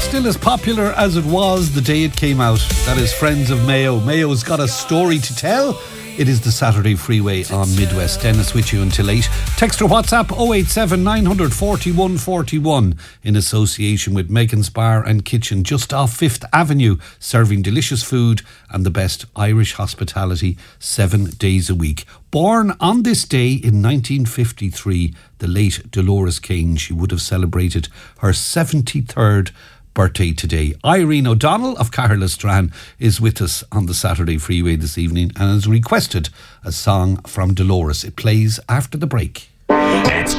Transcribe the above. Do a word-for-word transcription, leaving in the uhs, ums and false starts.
Still as popular as it was the day it came out. That is Friends of Mayo. Mayo's got a story to tell. It is the Saturday Freeway on Midwest. Dennis with you until eight. Text or WhatsApp oh eight seven, nine four one, four one in association with Megan's Bar and Kitchen just off Fifth Avenue, serving delicious food and the best Irish hospitality seven days a week. Born on this day in nineteen fifty-three, the late Dolores King, she would have celebrated her seventy-third birthday today. Irene O'Donnell of Carlistran is with us on the Saturday Freeway this evening and has requested a song from Dolores. It plays after the break.